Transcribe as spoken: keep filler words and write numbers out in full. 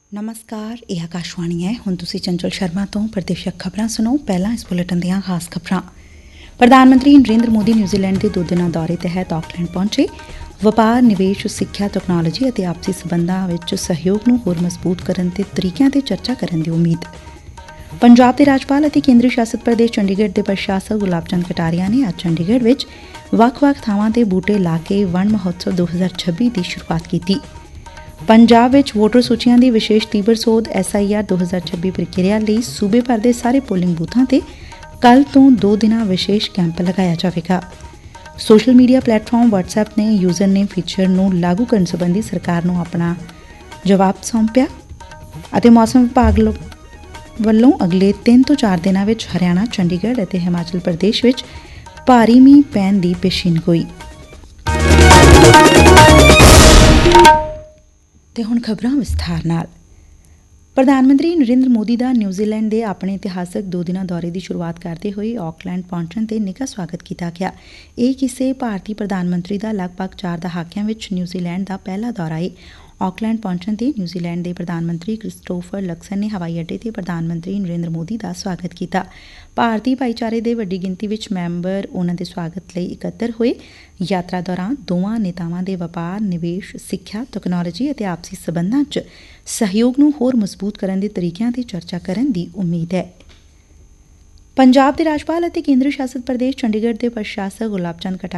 ਨਮਸਕਾਰ, ਇਹ ਆਕਾਸ਼ਵਾਣੀ ਹੈ। ਹੁਣ ਤੁਸੀਂ ਚੰਚਲ ਸ਼ਰਮਾ ਤੋਂ ਪ੍ਰਦੇਸ਼ਕ ਖਬਰਾਂ ਸੁਣੋ। ਪਹਿਲਾਂ ਇਸ ਬੁਲੇਟਿਨ ਦੀਆਂ ਖਾਸ ਖਬਰਾਂ। ਪ੍ਰਧਾਨ ਮੰਤਰੀ ਨਰਿੰਦਰ ਮੋਦੀ ਨਿਊਜ਼ੀਲੈਂਡ ਦੇ ਦੋ ਦਿਨਾਂ ਦੌਰੇ ਤਹਿਤ ਆਕਲੈਂਡ ਪਹੁੰਚੇ। ਵਪਾਰ, ਨਿਵੇਸ਼, ਸਿੱਖਿਆ, ਤਕਨਾਲੋਜੀ ਅਤੇ ਆਪਸੀ ਸਬੰਧਾਂ ਵਿੱਚ ਸਹਿਯੋਗ ਨੂੰ ਹੋਰ ਮਜ਼ਬੂਤ ਕਰਨ ਦੇ ਤਰੀਕਿਆਂ ਤੇ ਚਰਚਾ ਕਰਨ ਦੀ ਉਮੀਦ। ਪੰਜਾਬ ਦੇ ਰਾਜਪਾਲ ਅਤੇ ਕੇਂਦਰੀ ਸ਼ਾਸਤ ਪ੍ਰਦੇਸ਼ ਚੰਡੀਗੜ੍ਹ ਦੇ ਪ੍ਰਸ਼ਾਸਕ ਗੁਲਾਬ ਚੰਦ ਕਟਾਰੀਆ ਨੇ ਅੱਜ ਚੰਡੀਗੜ੍ਹ ਵਿੱਚ ਵੱਖ-ਵੱਖ ਥਾਵਾਂ ਤੇ ਬੂਟੇ ਲਾ ਕੇ ਵਣ ਮਹੋਤਸਵ ਦੋ ਹਜ਼ਾਰ ਛੱਬੀ ਦੀ ਸ਼ੁਰੂਆਤ ਕੀਤੀ। ਪੰਜਾਬ ਵਿੱਚ ਵੋਟਰ ਸੂਚੀਆਂ ਦੀ ਵਿਸ਼ੇਸ਼ ਤੀਬਰ ਸੋਧ ਐਸ ਆਈ ਆਰ ਦੋ ਹਜ਼ਾਰ ਛੱਬੀ ਪ੍ਰਕਿਰਿਆ ਲਈ ਸੂਬੇ ਭਰ ਦੇ ਸਾਰੇ ਪੋਲਿੰਗ ਬੂਥਾਂ ਤੇ ਕੱਲ੍ਹ ਤੋਂ ਦੋ ਦਿਨਾਂ ਵਿਸ਼ੇਸ਼ ਕੈਂਪ ਲਗਾਇਆ ਜਾਵੇਗਾ। ਸੋਸ਼ਲ ਮੀਡੀਆ ਪਲੇਟਫਾਰਮ ਵਟਸਐਪ ਨੇ ਯੂਜ਼ਰ ਨੇਮ ਫੀਚਰ ਨੂੰ ਲਾਗੂ ਕਰਨ ਸੰਬੰਧੀ ਸਰਕਾਰ ਨੂੰ ਆਪਣਾ ਜਵਾਬ ਸੌਂਪਿਆ ਅਤੇ ਮੌਸਮ ਵਿਭਾਗ ਵੱਲੋਂ ਅਗਲੇ ਤਿੰਨ ਤੋਂ ਚਾਰ ਦਿਨਾਂ ਵਿੱਚ ਹਰਿਆਣਾ, ਚੰਡੀਗੜ੍ਹ ਅਤੇ ਹਿਮਾਚਲ ਪ੍ਰਦੇਸ਼ ਵਿੱਚ ਭਾਰੀ ਮੀਂਹ ਪੈਣ ਦੀ ਪੇਸ਼ੀਨਗੋਈ। ਤੇ ਹੁਣ ਖਬਰਾਂ ਵਿਸਥਾਰ ਨਾਲ। ਪ੍ਰਧਾਨ ਮੰਤਰੀ ਨਰਿੰਦਰ ਮੋਦੀ ਦਾ ਨਿਊਜ਼ੀਲੈਂਡ ਦੇ ਆਪਣੇ ਇਤਿਹਾਸਕ ਦੋ ਦਿਨਾਂ ਦੌਰੇ ਦੀ ਸ਼ੁਰੂਆਤ ਕਰਦੇ ਹੋਏ ਆਕਲੈਂਡ ਪਹੁੰਚਣ ਤੇ ਨਿੱਘਾ ਸਵਾਗਤ ਕੀਤਾ ਗਿਆ। ਇਹ ਕਿਸੇ ਭਾਰਤੀ ਪ੍ਰਧਾਨ ਮੰਤਰੀ ਦਾ ਲਗਭਗ ਚਾਰ ਦਹਾਕਿਆਂ ਵਿੱਚ ਨਿਊਜ਼ੀਲੈਂਡ ਦਾ ਪਹਿਲਾ ਦੌਰਾ ਏ। ਆਕਲੈਂਡ ਪਹੁੰਚਣ ਤੇ ਨਿਊਜ਼ੀਲੈਂਡ ਦੇ ਪ੍ਰਧਾਨ ਮੰਤਰੀ ਕ੍ਰਿਸਟੋਫਰ ਲਕਸਨ ਨੇ ਹਵਾਈ ਅੱਡੇ ਤੇ ਪ੍ਰਧਾਨ ਮੰਤਰੀ ਨਰਿੰਦਰ ਮੋਦੀ ਦਾ ਸਵਾਗਤ ਕੀਤਾ। ਭਾਰਤੀ ਭਾਈਚਾਰੇ ਦੇ ਵੱਡੀ ਗਿਣਤੀ ਵਿੱਚ ਮੈਂਬਰ ਉਨ੍ਹਾਂ ਦੇ ਸਵਾਗਤ ਲਈ ਇਕੱਤਰ ਹੋਏ। ਯਾਤਰਾ ਦੌਰਾਨ ਦੋਵਾਂ ਨੇਤਾਵਾਂ ਦੇ ਵਪਾਰ, ਨਿਵੇਸ਼, ਸਿੱਖਿਆ, ਤਕਨਾਲੋਜੀ ਅਤੇ ਆਪਸੀ ਸਬੰਧਾਂ 'ਚ ਸਹਿਯੋਗ ਨੂੰ ਹੋਰ ਮਜ਼ਬੂਤ ਕਰਨ ਦੇ ਤਰੀਕਿਆਂ ਤੇ ਚਰਚਾ ਕਰਨ ਦੀ ਉਮੀਦ ਐ। ਪੰਜਾਬ ਦੇ ਰਾਜਪਾਲ ਅਤੇ ਕੇਂਦਰੀ ਸ਼ਾਸਤ ਪ੍ਰਦੇਸ਼ ਚੰਡੀਗੜ੍ਹ ਦੇ ਪ੍ਰਸ਼ਾਸਕ ਗੁਲਾਬ ਚੰਦ ਕਟਾਰੀਆ